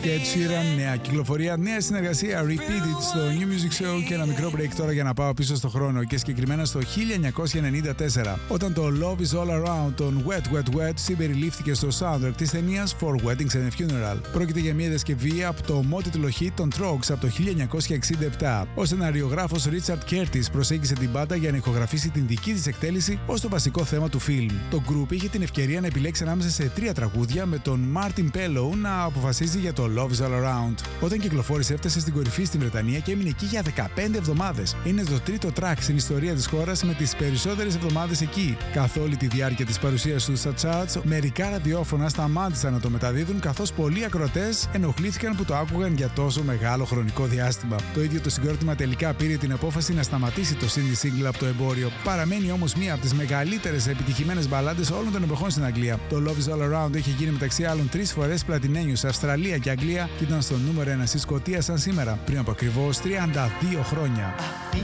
και Ed Sheeran, νέα κυκλοφορία, νέα συνεργασία, Repeated στο New Music Show και ένα μικρό break τώρα για να πάω πίσω στο χρόνο και συγκεκριμένα στο 1994, όταν το Love is All Around των Wet Wet Wet συμπεριλήφθηκε στο soundtrack της ταινίας For Weddings and a Funeral. Πρόκειται για μια διασκευή από το ομότιτλο hit των Troggs από το 1967. Ο σεναριογράφος Richard Curtis προσέγγισε την μπάντα για να ηχογραφήσει την δική της εκτέλεση ως το βασικό θέμα του φιλμ. Το group είχε την ευκαιρία να επιλέξει ανάμεσα σε 3 τραγούδια, με τον Martin Pellow να αποφασίζει για το Love is All Around. Όταν κυκλοφόρησε, έφτασε στην κορυφή στην Βρετανία και έμεινε εκεί για 15 εβδομάδες. Είναι το τρίτο track στην ιστορία της χώρας με τις περισσότερες εβδομάδες εκεί. Καθ' όλη τη διάρκεια της παρουσίας του στα charts, μερικά ραδιόφωνα σταμάτησαν να το μεταδίδουν, καθώς πολλοί ακροατές ενοχλήθηκαν που το άκουγαν για τόσο μεγάλο χρονικό διάστημα. Το ίδιο το συγκρότημα τελικά πήρε την απόφαση να σταματήσει το indie single από το εμπόριο. Παραμένει όμως μία από τις μεγαλύτερες επιτυχημένες μπαλάντες όλων των εποχών στην Αγγλία. Το Love is All Around έχει γίνει μεταξύ άλλων 3 φορές πλατινένιο σε Αυστραλία και Αγγλία και ήταν στο νούμερο 1 στη Σκωτία σαν σήμερα, πριν από ακριβώς 32 χρόνια.